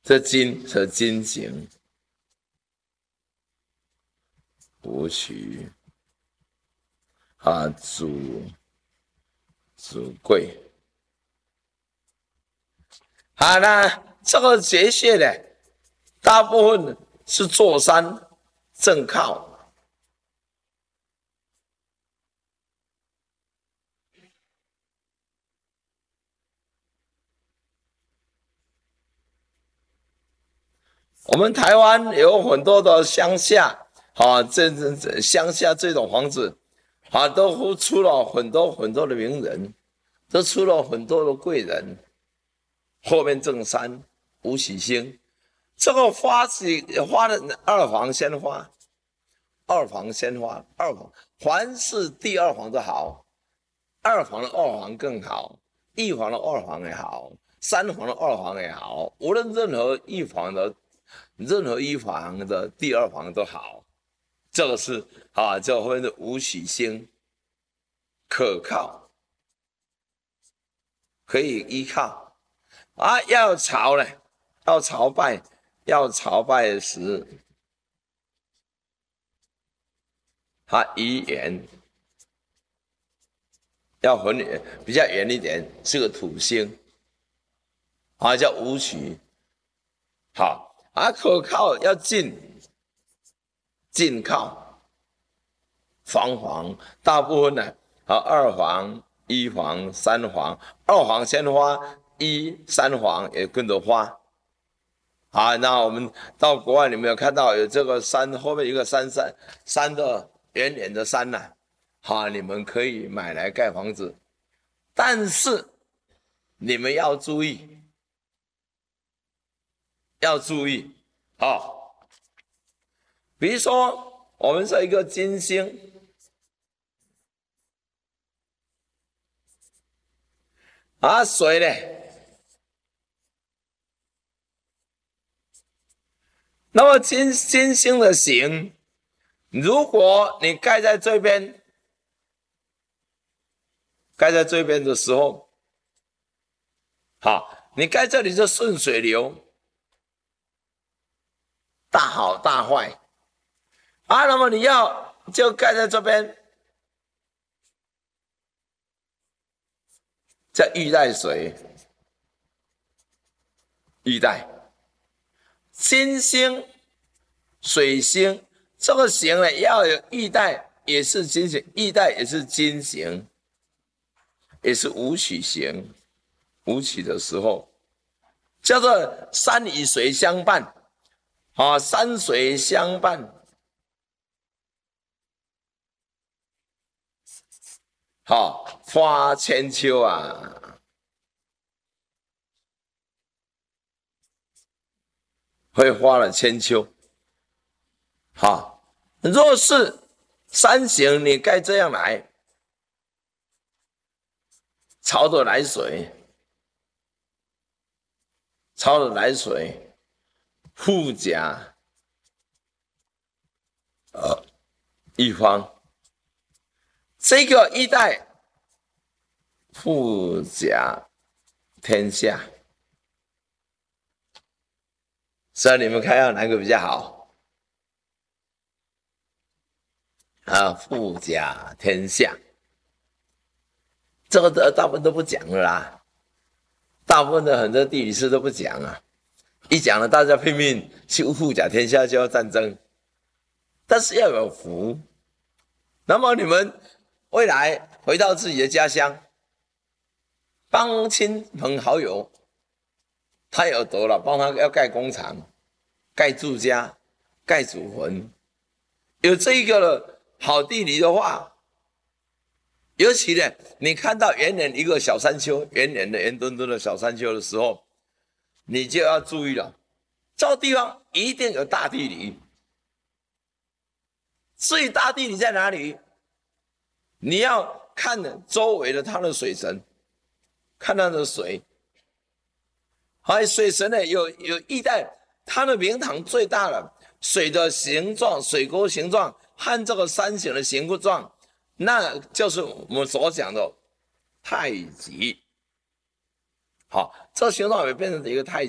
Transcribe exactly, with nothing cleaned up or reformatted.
这金是金行，武曲啊，主主贵。好，那这个节穴呢，大部分是坐山正靠。我们台湾有很多的乡下，啊，这这乡下这种房子，啊，都出了很多很多的名人，都出了很多的贵人。后面正山吴喜星，这个花是花的二房先花，二房先花，二房凡是第二房的好，二房的二房更好，一房的二房也好，三房的二房也好，无论任何一房的。任何一房的第二房都好，这个是啊，这后面的吴喜星，可靠，可以依靠啊。要朝呢，要朝拜，要朝拜时，它宜圆，要很圆，比较圆一点，是个土星，啊，叫武曲，好。啊，可靠要近，近靠，房房大部分呢，啊，二房、一房、三房，二房先花，一三房也跟着花。好，那我们到国外，你们有看到有这个山后面一个山山山的圆圆的山呢、啊，好，你们可以买来盖房子，但是你们要注意。要注意，好，比如说我们是一个金星，啊，水呢？那么金金星的形，如果你盖在这边，盖在这边的时候，好，你盖这里就顺水流。大好大坏啊！那么你要就盖在这边，叫玉带水，玉带金星、水星这个形呢，要有玉带，也是金形，玉带也是金形，也是武曲形。武曲的时候，叫做山与水相伴。啊，山水相伴，好、啊、花千秋啊，会花了千秋。好、啊，若是山形，你该这样来，朝着来水，朝着来水。富甲，呃，一方，这个一代富甲天下，所以你们看要哪个比较好？啊，富甲天下，这个大部分都不讲了啦，大部分的很多地理师都不讲啊。一讲了，大家拼命去富甲天下，就要战争，但是要有福。那么你们未来回到自己的家乡，帮亲朋好友，他有得了，帮他要盖工厂、盖住家、盖祖坟，有这一个了好地理的话，尤其呢，你看到圆圆一个小山丘，圆圆的圆墩墩的小山丘的时候，你就要注意了，这个地方一定有大地理。至于大地理在哪里，你要看周围的它的水神，看它的水。还有水神呢，有有一带，它的明堂最大的水的形状，水沟形状和这个山形的形状，那就是我们所讲的太极。好，这个形状也变成一个太极。